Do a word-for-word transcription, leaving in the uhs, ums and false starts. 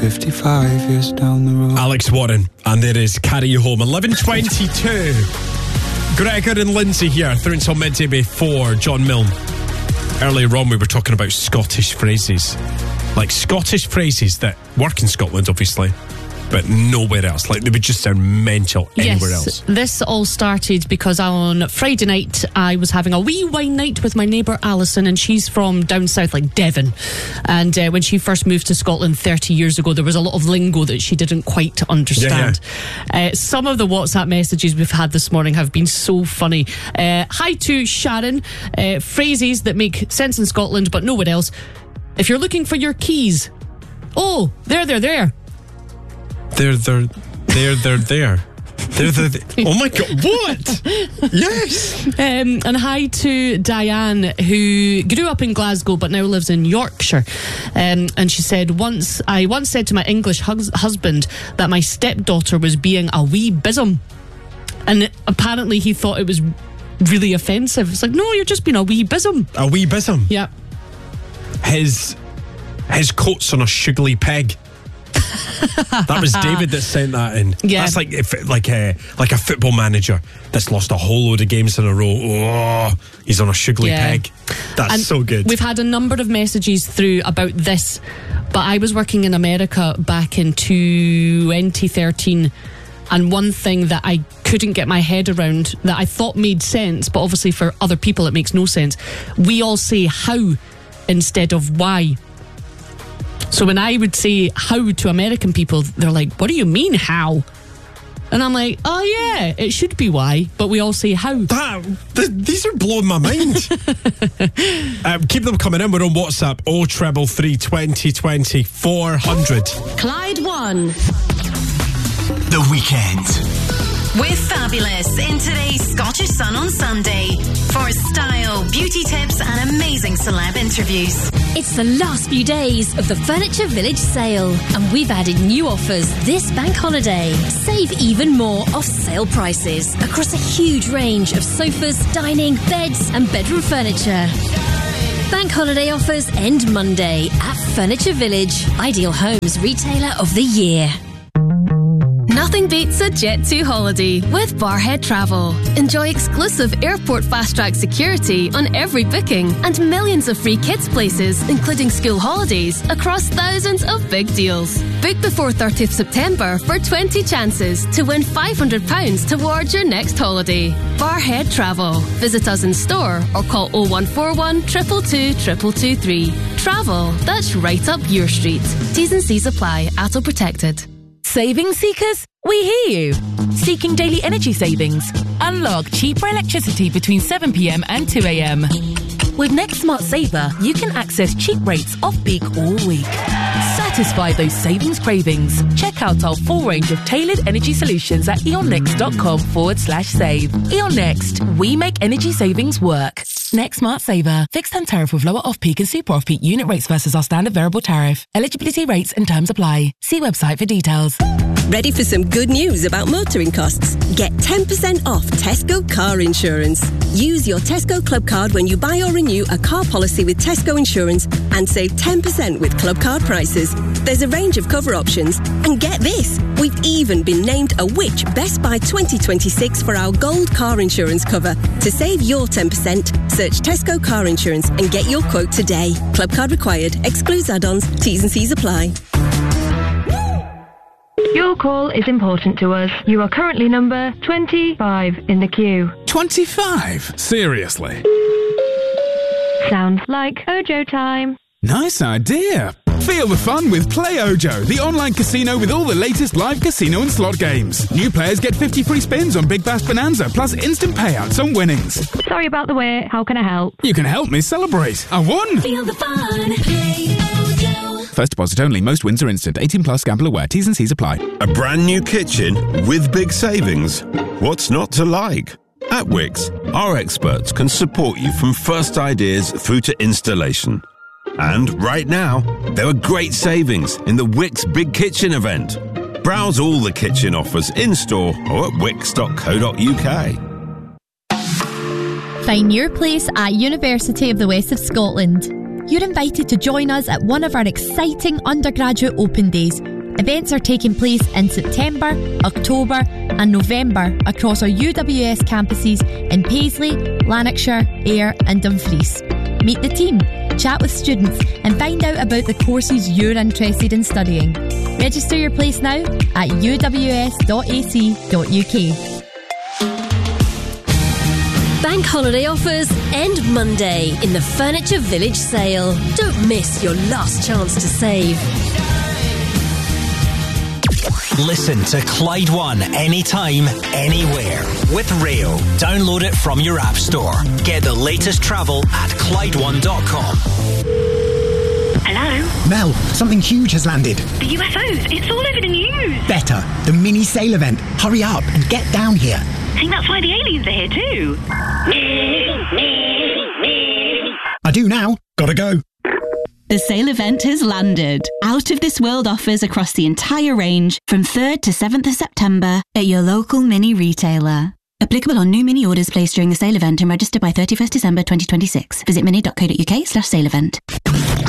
fifty-five years down the road. Alex Warren, and there is Carry You Home. eleven twenty-two. Gregor and Lindsay here, through until midday before John Milne. Earlier on, we were talking about Scottish phrases. Like Scottish phrases that work in Scotland, obviously, but nowhere else. Like, they would just sound mental anywhere yes, else. This all started because on Friday night I was having a wee wine night with my neighbour Alison, and she's from down south, like Devon. And uh, when she first moved to Scotland thirty years ago, there was a lot of lingo that she didn't quite understand. Yeah, yeah. Uh, some of the WhatsApp messages we've had this morning have been so funny. Uh, hi to Sharon. Uh, phrases that make sense in Scotland but nowhere else. If you're looking for your keys, oh, there, there, there. They're, they're, they're, they're there. They're, they're, they're. Oh my God, what? Yes. Um, and hi to Diane, who grew up in Glasgow but now lives in Yorkshire. Um, and she said, once I once said to my English hus- husband that my stepdaughter was being a wee bism. And apparently he thought it was really offensive. It's like, no, you're just being a wee bism. A wee bism? Yeah. His, his coat's on a sugly peg. That was David that sent that in. Yeah. That's like if, like a like a football manager that's lost a whole load of games in a row. Oh, he's on a sugly yeah. peg. That's and so good. We've had a number of messages through about this, but I was working in America back in twenty thirteen, and one thing that I couldn't get my head around that I thought made sense, but obviously for other people it makes no sense. We all say how instead of why. So when I would say how to American people, they're like, what do you mean how? And I'm like, oh yeah, it should be why, but we all say how. That, th- these are blowing my mind. um, keep them coming in. We're on WhatsApp, oh treble three twenty twenty four hundred. Clyde One. The Weekend. With Fabulous in today's Scottish Sun on Sunday for style, beauty tips and amazing celeb interviews. It's the last few days of the Furniture Village sale, and we've added new offers this bank holiday. Save even more off sale prices across a huge range of sofas, dining, beds and bedroom furniture. Bank holiday offers end Monday at Furniture Village, Ideal Homes Retailer of the Year. Nothing beats a Jet two holiday with Barhead Travel. Enjoy exclusive airport fast-track security on every booking and millions of free kids places, including school holidays, across thousands of big deals. Book before thirtieth September for twenty chances to win five hundred pounds towards your next holiday. Barhead Travel. Visit us in store or call oh one four one, two two two, two two two three. Travel, that's right up your street. T's and C's apply. A T O protected. Saving seekers? We hear you. Seeking daily energy savings? Unlock cheaper electricity between seven p.m. and two a.m. With Next Smart Saver, you can access cheap rates off-peak all week. Satisfy those savings cravings. Check out our full range of tailored energy solutions at eonnext.com forward slash save. Eon Next, we make energy savings work. Next Smart Saver. Fixed term tariff with lower off-peak and super off-peak unit rates versus our standard variable tariff. Eligibility rates and terms apply. See website for details. Ready for some good news about motoring costs? Get ten percent off Tesco car insurance. Use your Tesco Club card when you buy or renew a car policy with Tesco Insurance and save ten percent with Club card prices. There's a range of cover options. And get this, we've even been named a Which Best Buy twenty twenty-six for our gold car insurance cover. To save your ten percent, search Tesco car insurance and get your quote today. Club card required. Excludes add-ons. T's and C's apply. Your call is important to us. You are currently number twenty-five in the queue. twenty-five? Seriously? Sounds like Ojo time. Nice idea. Feel the fun with Play Ojo, the online casino with all the latest live casino and slot games. New players get fifty free spins on Big Bash Bonanza, plus instant payouts on winnings. Sorry about the wait. How can I help? You can help me celebrate. I won! Feel the fun. Play Ojo. First deposit only. Most wins are instant. eighteen plus. Gamble aware. T's and C's apply. A brand new kitchen with big savings. What's not to like? At Wix, our experts can support you from first ideas through to installation. And right now, there are great savings in the Wix Big Kitchen event. Browse all the kitchen offers in-store or at wix dot co dot uk. Find your place at University of the West of Scotland. you're invited to join us at one of our exciting undergraduate open days. Events are taking place in September, October and November across our U W S campuses in Paisley, Lanarkshire, Ayr and Dumfries. Meet the team, chat with students and find out about the courses you're interested in studying. Register your place now at u w s dot a c dot u k. Bank holiday offers end Monday in the Furniture Village sale. Don't miss your last chance to save. Listen to Clyde One anytime, anywhere with Rail. Download it from your app store. Get the latest travel at clyde one dot com. Hello? Mel, something huge has landed. The U F Os. It's all over the news. Better. The mini sail event. Hurry up and get down here. I think that's why the aliens are here too. I do now. Gotta go. The sale event has landed. Out of this world offers across the entire range from third to seventh of September at your local mini retailer. Applicable on new mini orders placed during the sale event and registered by thirty-first December twenty twenty-six. Visit mini dot co dot u k slash sale event.